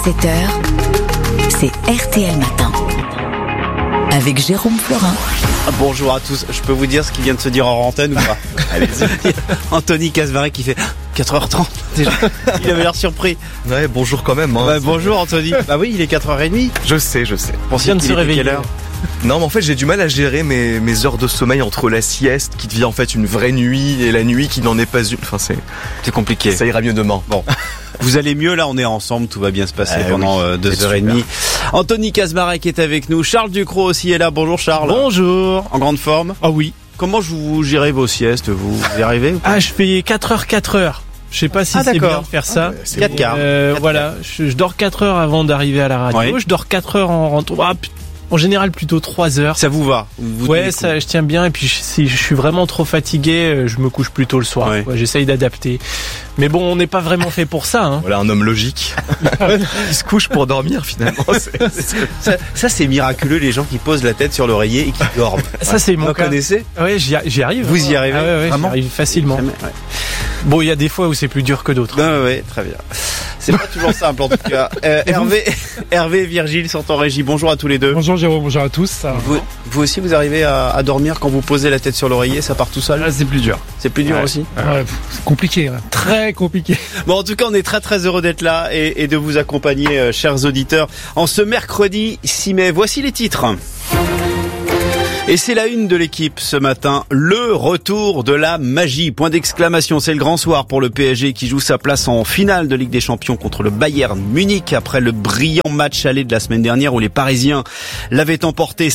7h, c'est RTL Matin. Avec Jérôme Florin. Bonjour à tous, je peux vous dire ce qu'il vient de se dire en antenne ou pas? Allez-y. Anthony Casbarek qui fait 4h30 déjà. Il avait l'air surpris. Ouais, bonjour quand même. Bah, bonjour Anthony. Bah oui, il est 4h30. Je sais. On vient de se réveiller. Quelle heure? Non, mais en fait, j'ai du mal à gérer mes heures de sommeil entre la sieste qui devient en fait une vraie nuit et la nuit qui n'en est pas une. Enfin, c'est compliqué. Ça ira mieux demain. Bon. Vous allez mieux, là on est ensemble, tout va bien se passer pendant 2h30. Anthony Casbarek est avec nous, Charles Ducrot aussi est là. Bonjour Charles. Bonjour. En grande forme? Ah oui. Comment vous gérez vos siestes? Vous y arrivez ou pas? Ah, je fais 4h. Je sais pas si c'est bien de faire ça. 4 quarts. Voilà, je dors 4 heures avant d'arriver à la radio. Ouais. Je dors 4 heures en rentrant. En général, plutôt 3 heures. Ça vous va? Ouais, ça, je tiens bien. Et puis, si je suis vraiment trop fatigué, je me couche plus tôt le soir. Ouais. Ouais, j'essaye d'adapter. Mais bon, on n'est pas vraiment fait pour ça. Hein. Voilà, un homme logique. Il se couche pour dormir, finalement. Ça, c'est miraculeux, les gens qui posent la tête sur l'oreiller et qui dorment. Ça, c'est mon cas. Vous connaissez? Ouais, j'y arrive. Vous y arrivez? Ouais, j'y arrive facilement. Ouais. Bon, il y a des fois où c'est plus dur que d'autres. Ouais, très bien. C'est pas toujours simple en tout cas. Hervé et Virgile sont en régie. Bonjour à tous les deux. Bonjour Jérôme, bonjour à tous. Vous aussi, vous arrivez à dormir quand vous posez la tête sur l'oreiller, ça part tout seul? C'est plus dur. C'est plus dur aussi? Ouais, c'est compliqué, très compliqué. Bon, en tout cas, on est très heureux d'être là et de vous accompagner, chers auditeurs, en ce mercredi 6 mai. Voici les titres. Et c'est la une de l'équipe ce matin, le retour de la magie. Point d'exclamation, c'est le grand soir pour le PSG qui joue sa place en finale de Ligue des Champions contre le Bayern Munich après le brillant match aller de la semaine dernière où les Parisiens l'avaient emporté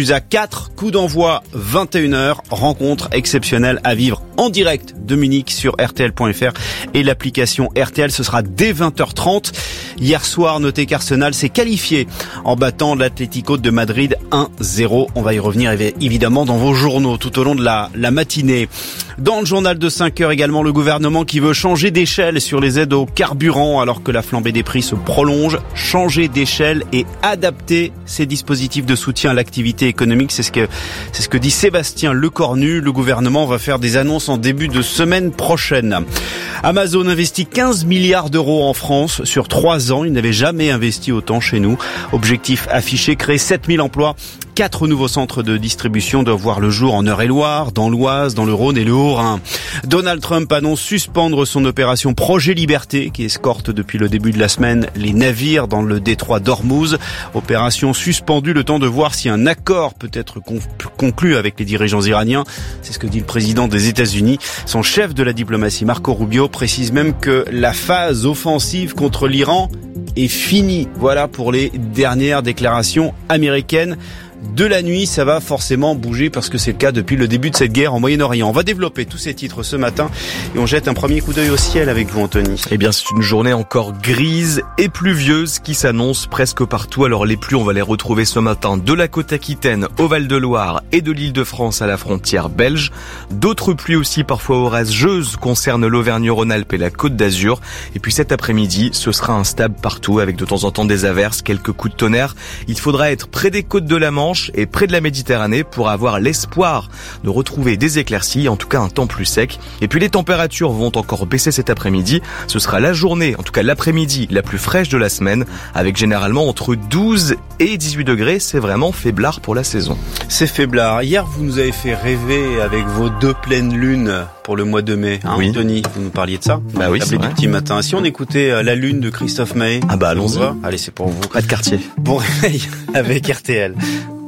5-4. Coup d'envoi 21h, rencontre exceptionnelle à vivre en direct de Munich sur RTL.fr et l'application RTL, ce sera dès 20h30. Hier soir, notez qu'Arsenal s'est qualifié en battant l'Atlético de Madrid 1-0. On va y revenir évidemment dans vos journaux tout au long de la matinée. Dans le journal de 5h également, le gouvernement qui veut changer d'échelle sur les aides au carburant alors que la flambée des prix se prolonge. Changer d'échelle et adapter ces dispositifs de soutien à l'activité économique. C'est ce que dit Sébastien Lecornu. Le gouvernement va faire des annonces en début de semaine prochaine. Amazon investit 15 milliards d'euros en France sur 3 ans. Il n'avait jamais investi autant chez nous. Objectif affiché, créer 7000 emplois. 4 nouveaux centres de distribution doivent voir le jour en Eure-et-Loire, dans l'Oise, dans le Rhône et le Haut-Rhin. Donald Trump annonce suspendre son opération Projet Liberté qui escorte depuis le début de la semaine les navires dans le détroit d'Ormuz. Opération suspendue le temps de voir si un accord peut être conclu avec les dirigeants iraniens. C'est ce que dit le président des États-Unis. Son chef de la diplomatie, Marco Rubio, précise même que la phase offensive contre l'Iran est finie. Voilà pour les dernières déclarations américaines. De la nuit, ça va forcément bouger parce que c'est le cas depuis le début de cette guerre en Moyen-Orient. On va développer tous ces titres ce matin et on jette un premier coup d'œil au ciel avec vous, Anthony. Eh bien, c'est une journée encore grise et pluvieuse qui s'annonce presque partout. Alors les pluies, on va les retrouver ce matin de la côte aquitaine au Val-de-Loire et de l'Île-de-France à la frontière belge. D'autres pluies aussi parfois orageuses concernent l'Auvergne-Rhône-Alpes et la Côte d'Azur. Et puis cet après-midi, ce sera instable partout avec de temps en temps des averses, quelques coups de tonnerre. Il faudra être près des côtes de la Manche et près de la Méditerranée pour avoir l'espoir de retrouver des éclaircies, en tout cas un temps plus sec. Et puis les températures vont encore baisser cet après-midi. Ce sera la journée, en tout cas l'après-midi, la plus fraîche de la semaine, avec généralement entre 12 et 18 degrés. C'est vraiment faiblard pour la saison. C'est faiblard. Hier, vous nous avez fait rêver avec vos 2 pleines lunes pour le mois de mai. Hein, oui. Anthony, vous nous parliez de ça? Bah oui, c'est vrai. Du petit matin. Si on écoutait La Lune de Christophe Maé. Ah bah allons-y. Allez, c'est pour vous. Pas de quartier. Bon réveil avec RTL.